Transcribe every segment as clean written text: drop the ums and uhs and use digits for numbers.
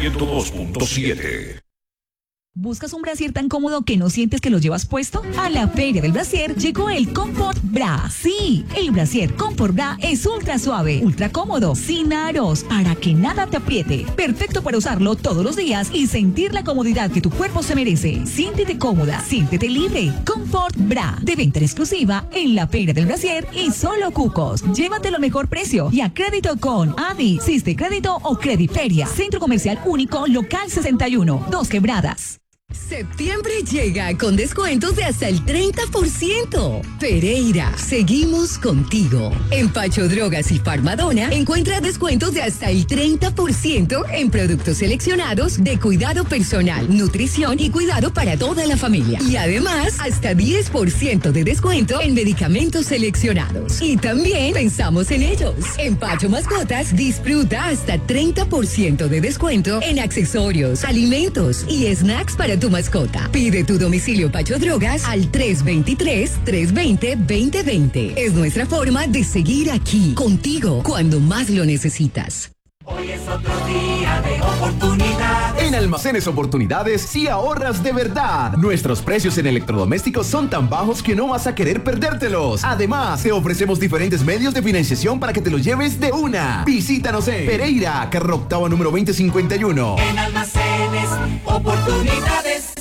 102.7. ¿Buscas un brasier tan cómodo que no sientes que lo llevas puesto? A la Feria del Brasier llegó el Comfort Bra. Sí, el brasier Comfort Bra es ultra suave, ultra cómodo, sin aros, para que nada te apriete. Perfecto para usarlo todos los días y sentir la comodidad que tu cuerpo se merece. Siéntete cómoda, siéntete libre. Comfort Bra, de venta exclusiva en la Feria del Brasier y solo Cucos. Llévatelo a mejor precio y a crédito con Adi, Siste Crédito o Crediferia. Centro Comercial Único, Local 61, Dos Quebradas. Septiembre llega con descuentos de hasta el 30%. Pereira, seguimos contigo. En Pacho Drogas y Farmadona encuentra descuentos de hasta el 30% en productos seleccionados de cuidado personal, nutrición y cuidado para toda la familia. Y además, hasta 10% de descuento en medicamentos seleccionados. Y también pensamos en ellos. En Pacho Mascotas, disfruta hasta 30% de descuento en accesorios, alimentos y snacks para tu mascota. Pide tu domicilio Pacho Drogas al 323-320-2020. Es nuestra forma de seguir aquí, contigo, cuando más lo necesitas. Hoy es otro día de oportunidades. En Almacenes Oportunidades sí ahorras de verdad. Nuestros precios en electrodomésticos son tan bajos que no vas a querer perdértelos. Además, te ofrecemos diferentes medios de financiación para que te los lleves de una. Visítanos en Pereira, carrera octava número 2051. En Almacenes Oportunidades.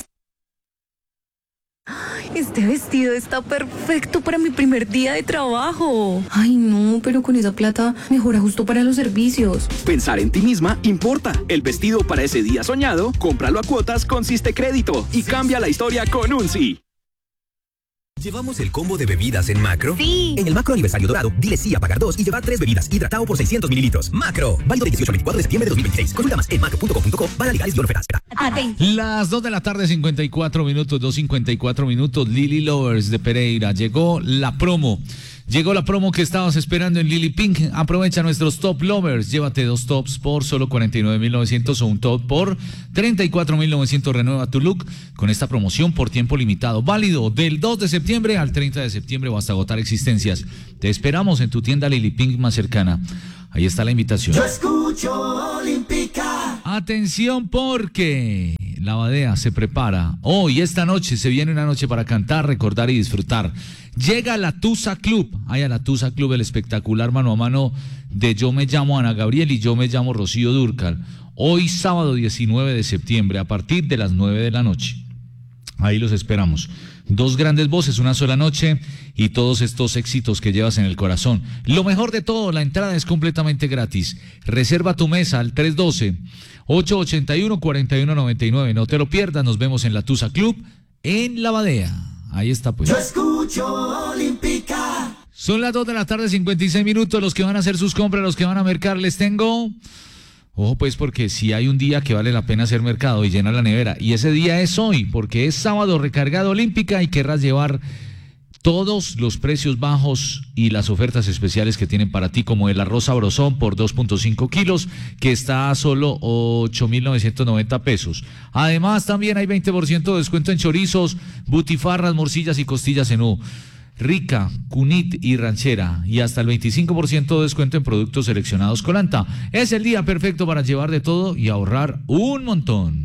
Este vestido está perfecto para mi primer día de trabajo. Ay, no, pero con esa plata mejor ajusto para los servicios. Pensar en ti misma importa. El vestido para ese día soñado, cómpralo a cuotas con Siste Crédito y cambia la historia con un sí. ¿Llevamos el combo de bebidas en Macro? Sí. En el Macro Aniversario Dorado, dile sí a pagar 2 y llevar 3 bebidas. Hidratado por 600 mililitros. Macro. Válido de 18 al 24 de septiembre de 2026. Consulta más en macro.com.co. Para legales y ofertas. Las 2 de la tarde, 54 minutos, 2:54 minutos. Lily Lovers de Pereira. Llegó la promo que estabas esperando en Lily Pink. Aprovecha nuestros Top Lovers. Llévate 2 tops por solo 49.900 o un top por 34.900. Renueva tu look con esta promoción por tiempo limitado. Válido del 2 de septiembre al 30 de septiembre o hasta agotar existencias. Te esperamos en tu tienda Lily Pink más cercana. Ahí está la invitación. Yo escucho Olímpica. Atención porque la Badea se prepara. Hoy, esta noche, se viene una noche para cantar, recordar y disfrutar. Llega la Tusa Club. Hay a la Tusa Club el espectacular mano a mano de Yo me llamo Ana Gabriel y Yo me llamo Rocío Dúrcal. Hoy, sábado 19 de septiembre, a partir de las 9 de la noche. Ahí los esperamos. 2 grandes voces, una sola noche y todos estos éxitos que llevas en el corazón. Lo mejor de todo, la entrada es completamente gratis. Reserva tu mesa al 312-881-4199. No te lo pierdas, nos vemos en la Tusa Club en La Badea. Ahí está pues. Yo escucho Olímpica. Son las 2 de la tarde, 56 minutos. Los que van a hacer sus compras, los que van a mercar, les tengo... Ojo pues, porque si hay un día que vale la pena hacer mercado y llenar la nevera, y ese día es hoy, porque es sábado recargado Olímpica y querrás llevar todos los precios bajos y las ofertas especiales que tienen para ti, como el arroz sabrosón por 2.5 kilos, que está a solo 8.990 pesos. Además, también hay 20% de descuento en chorizos, butifarras, morcillas y costillas en U. Rica, Cunit y Ranchera, y hasta el 25% de descuento en productos seleccionados Colanta. Es el día perfecto para llevar de todo y ahorrar un montón.